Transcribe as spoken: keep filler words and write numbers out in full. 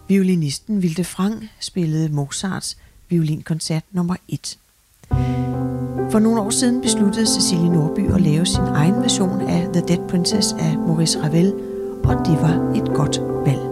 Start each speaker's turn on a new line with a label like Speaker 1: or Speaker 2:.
Speaker 1: Violinisten Vilde Frang spillede Mozarts violinkoncert nummer et. For nogle år siden besluttede Cecilie Nordby at lave sin egen version af The Dead Princess af Maurice Ravel, og det var et godt valg.